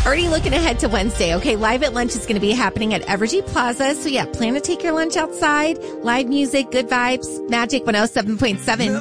Already looking ahead to Wednesday. Okay, Live at Lunch is going to be happening at Evergy Plaza. So yeah, plan to take your lunch outside. Live music, good vibes, Magic 107.7.